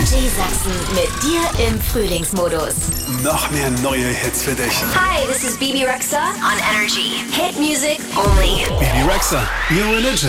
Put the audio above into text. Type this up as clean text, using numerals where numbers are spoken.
DJ Sachsen mit dir im Frühlingsmodus. Noch mehr neue Hits für dich. Hi, this is Bebe Rexha on Energy. Hit music only. Bebe Rexha, new religion.